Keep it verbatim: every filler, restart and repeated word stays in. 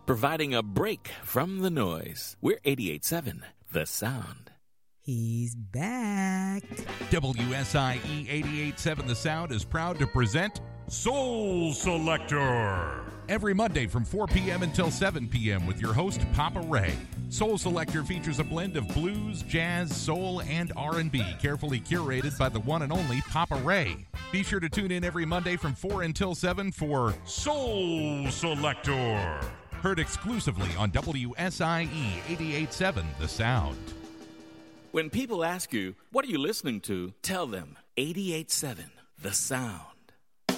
providing a break from the noise. We're eighty-eight point seven, The Sound. He's back. W S I E eighty-eight point seven The Sound is proud to present Soul Selector. Every Monday from four p.m. until seven p.m. with your host, Papa Ray. Soul Selector features a blend of blues, jazz, soul, and R and B, carefully curated by the one and only Papa Ray. Be sure to tune in every Monday from four until seven for Soul Selector. Heard exclusively on W S I E eighty-eight point seven The Sound. When people ask you, what are you listening to? Tell them eighty-eight point seven, The Sound.